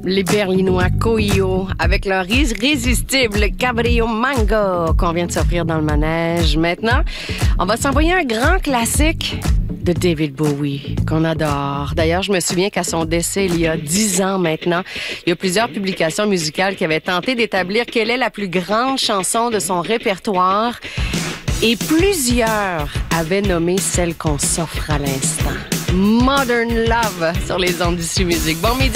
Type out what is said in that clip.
Les Berlinois Coio avec leur irrésistible Cabrio Mango qu'on vient de s'offrir dans le manège. Maintenant, on va s'envoyer un grand classique de David Bowie qu'on adore. D'ailleurs, je me souviens qu'à son décès, il y a 10 ans maintenant, il y a plusieurs publications musicales qui avaient tenté d'établir quelle est la plus grande chanson de son répertoire et plusieurs avaient nommé celle qu'on s'offre à l'instant. Modern Love sur les ondes d'Ici Musique. Bon midi.